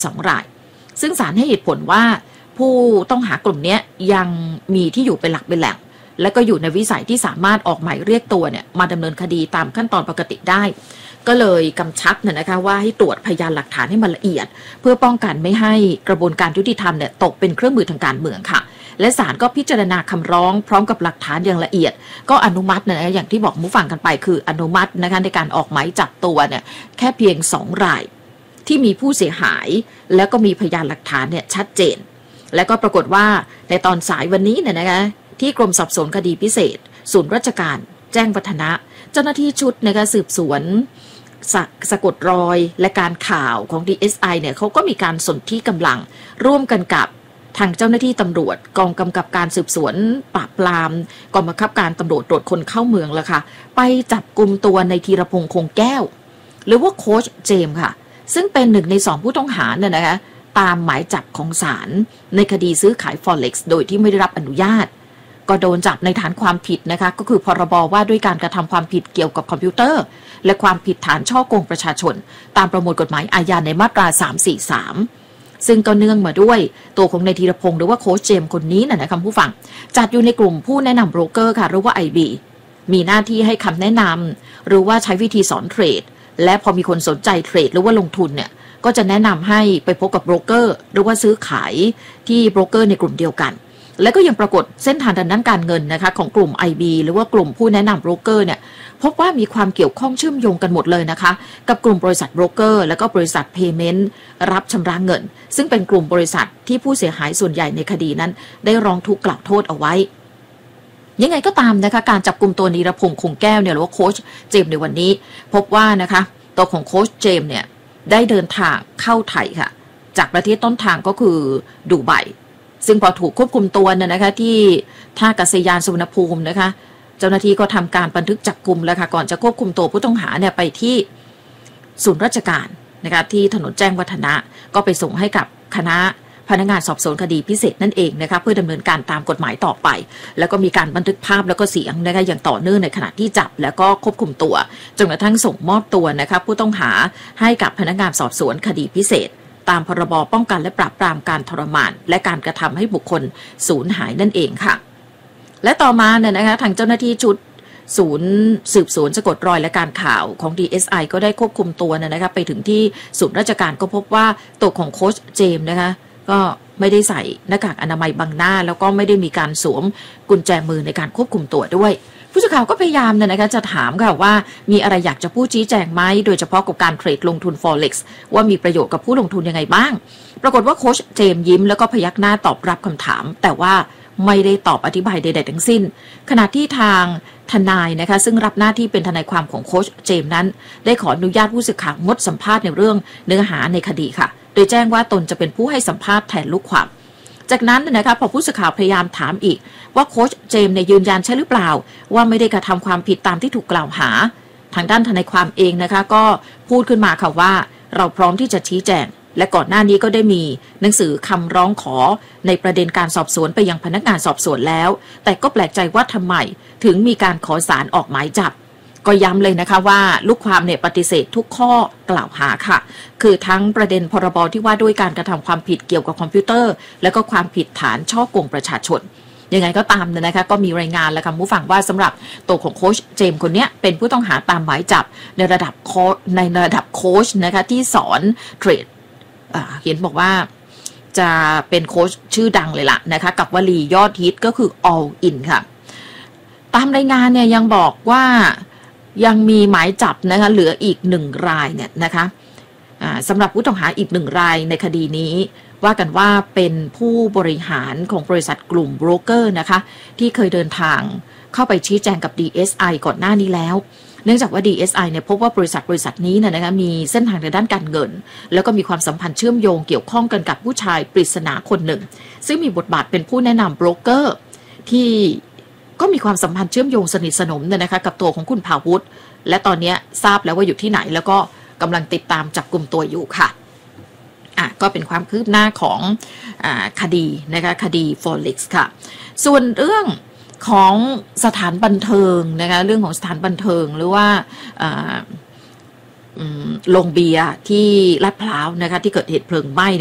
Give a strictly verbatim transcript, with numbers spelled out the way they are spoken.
สองรายซึ่งศาลให้เหตุผลว่าผู้ต้องหากลุ่มนี้ยังมีที่อยู่เป็นหลักเป็นแหล่งและก็อยู่ในวิสัยที่สามารถออกหมายเรียกตัวเนี่ยมาดำเนินคดีตามขั้นตอนปกติได้ก็เลยกำชับเนี่ยนะคะว่าให้ตรวจพยานหลักฐานให้มันละเอียดเพื่อป้องกันไม่ให้กระบวนการยุติธรรมเนี่ยตกเป็นเครื่องมือทางการเมืองค่ะและศาลก็พิจารณาคำร้องพร้อมกับหลักฐานอย่างละเอียดก็อนุมัตินะอย่างที่บอกผู้ฟังกันไปคืออนุมัตินะคะในการออกหมายจับตัวเนี่ยแค่เพียงสองรายที่มีผู้เสียหายแล้วก็มีพยานหลักฐานเนี่ยชัดเจนและก็ปรากฏว่าในตอนสายวันนี้เนี่ยนะคะที่กรมสอบสวนคดีพิเศษศูนย์ราชการแจ้งวัฒนะเจ้าหน้าที่ชุดนะคะสืบสวนสสะกดรอยและการข่าวของ ดี เอส ไอ เนี่ยเขาก็มีการสนธิกำลังร่วมกันกับทางเจ้าหน้าที่ตำรวจกองกำกับการสืบสวนปราบปรามกองบังคับการตำรวจตรวจคนเข้าเมืองแล้วค่ะไปจับกุมตัวในธีรพงษ์คงแก้วหรือว่าโค้ชเจมส์ค่ะซึ่งเป็นหนึ่งในสองผู้ต้องหาเนี่ยนะคะตามหมายจับของศาลในคดีซื้อขาย Forex โดยที่ไม่ได้รับอนุญาตก็โดนจับในฐานความผิดนะคะก็คือพรบว่าด้วยการกระทำความผิดเกี่ยวกับคอมพิวเตอร์และความผิดฐานฉ้อโกงประชาชนตามประมวลกฎหมายอาญาในมาตราสามสี่สามซึ่งก็เนื่องมาด้วยตัวของนายธีรพงษ์หรือว่าโค้ชเจมส์คนนี้นะนะคะผู้ฟังจัดอยู่ในกลุ่มผู้แนะนำโบรกเกอร์ค่ะหรือว่า ไอ บี มีหน้าที่ให้คำแนะนำหรือว่าใช้วิธีสอนเทรดและพอมีคนสนใจเทรดหรือว่าลงทุนเนี่ยก็จะแนะนำให้ไปพบกับโบรกเกอร์หรือว่าซื้อขายที่โบรกเกอร์ในกลุ่มเดียวกันและก็ยังปรากฏเส้นทางด้านการเงินนะคะของกลุ่ม ไอ บี หรือว่ากลุ่มผู้แนะนำโบรกเกอร์เนี่ยพบว่ามีความเกี่ยวข้องเชื่อมโยงกันหมดเลยนะคะกับกลุ่มบริษัทโบรกเกอร์และก็บริษัทเพย์เมนต์รับชำระเงินซึ่งเป็นกลุ่มบริษัทที่ผู้เสียหายส่วนใหญ่ในคดีนั้นได้ร้องทุกข์กล่าวโทษเอาไว้ยังไงก็ตามนะคะการจับกลุ่มตัวนีรพงษ์คงแก้วเนี่ยหรือว่าโค้ชเจมส์ในวันนี้พบว่านะคะตัวของโค้ชเจมส์เนี่ยได้เดินทางเข้าไทยค่ะจากประเทศต้นทางก็คือดูไบซึ่งพอถูกควบคุมตัวเนี่ยนะคะที่ท่าอากาศยานสุวรรณภูมินะคะเจ้าหน้าที่ก็ทำการบันทึกจับกุมแล้วค่ะก่อนจะควบคุมตัวผู้ต้องหาเนี่ยไปที่ศูนย์ราชการนะคะที่ถนนแจ้งวัฒนะก็ไปส่งให้กับคณะพนักงานสอบสวนคดีพิเศษนั่นเองนะคะเพื่อดำเนินการตามกฎหมายต่อไปแล้วก็มีการบันทึกภาพแล้วก็เสียงนะคะอย่างต่อเนื่องในขณะที่จับแล้วก็ควบคุมตัวจนกระทั่งส่งมอบตัวนะคะผู้ต้องหาให้กับพนักงานสอบสวนคดีพิเศษตามพรบป้องกันและปราบปรามการทรมานและการกระทำให้บุคคลสูญหายนั่นเองค่ะและต่อมาเนี่ยนะคะทางเจ้าหน้าที่ชุดศูนย์สืบสวนสะกดรอยและการข่าวของ ดี เอส ไอ ก็ได้ควบคุมตัวนะคะไปถึงที่ศูนย์ราชการก็พบว่าตัวของโค้ชเจมส์นะคะก็ไม่ได้ใส่หน้ากากอนามัยบังหน้าแล้วก็ไม่ได้มีการสวมกุญแจมือในการควบคุมตัวด้วยผู้สื่อข่าวก็พยายามนะคะจะถามค่ะว่ามีอะไรอยากจะพูดชี้แจงไหมโดยเฉพาะกับการเทรดลงทุน Forex ว่ามีประโยชน์กับผู้ลงทุนยังไงบ้างปรากฏว่าโค้ชเจมส์ยิ้มแล้วก็พยักหน้าตอบรับคำถามแต่ว่าไม่ได้ตอบอธิบายใดๆทั้งสิ้นขณะที่ทางทนายนะคะซึ่งรับหน้าที่เป็นทนายความของโค้ชเจมส์นั้นได้ขออนุญาตผู้สื่อข่าวงดสัมภาษณ์ในเรื่องเนื้อหาในคดีค่ะโดยแจ้งว่าตนจะเป็นผู้ให้สัมภาษณ์แทนลูกความจากนั้นนะคะพอผู้สื่อข่าวพยายามถามอีกว่าโค้ชเจมส์เนี่ยยืนยันใช่หรือเปล่าว่าไม่ได้กระทำความผิดตามที่ถูกกล่าวหาทางด้านทนายความเองนะคะก็พูดขึ้นมาค่ะว่าเราพร้อมที่จะชี้แจงและก่อนหน้านี้ก็ได้มีหนังสือคำร้องขอในประเด็นการสอบสวนไปยังพนักงานสอบสวนแล้วแต่ก็แปลกใจว่าทำไมถึงมีการขอศาลออกหมายจับก็ย้ำเลยนะคะว่าลูกความเนี่ยปฏิเสธทุกข้อกล่าวหาค่ะคือทั้งประเด็นพรบที่ว่าด้วยการกระทำความผิดเกี่ยวกับคอมพิวเตอร์และก็ความผิดฐานฉ้อโกงประชาชนยังไงก็ตามนะคะก็มีรายงานแล้วค่ะผู้ฟังว่าสำหรับตัวของโค้ชเจมส์คนนี้เป็นผู้ต้องหาตามหมายจับในระดับโค้ชในระดับโค้ชนะคะที่สอนเทรดเห็นบอกว่าจะเป็นโค้ชชื่อดังเลยล่ะนะคะกับวลียอดฮิตก็คือ all in ค่ะตามรายงานเนี่ยยังบอกว่ายังมีหมายจับนะคะเหลืออีกหนึ่งรายเนี่ยนะคะสำหรับผู้ต้องหาอีกหนึ่งรายในคดีนี้ว่ากันว่าเป็นผู้บริหารของบริษัทกลุ่มโบรกเกอร์นะคะที่เคยเดินทางเข้าไปชี้แจงกับ ดี เอส ไอ ก่อนหน้านี้แล้วเนื่องจากว่า ดี เอส ไอ เนี่ยพบว่าบริษัทบริษัทนี้เนี่ยนะคะมีเส้นทางในด้านการเงินแล้วก็มีความสัมพันธ์เชื่อมโยงเกี่ยวข้องกันกับผู้ชายปริศนาคนหนึ่งซึ่งมีบทบาทเป็นผู้แนะนำโบรกเกอร์ที่ก็มีความสัมพันธ์เชื่อมโยงสนิทสนมเนี่ยนะคะกับตัวของคุณภาวุฒิและตอนนี้ทราบแล้วว่าอยู่ที่ไหนแล้วก็กำลังติดตามจับกุมตัวอยู่ค่ะอ่ะก็เป็นความคืบหน้าของอ่าคดีนะคะคดี Forex ค่ะส่วนเรื่องของสถานบันเทิงนะคะเรื่องของสถานบันเทิงหรือว่าโรงเบียร์ที่ลาดพร้าวนะคะที่เกิดเหตุเพลิงไหม้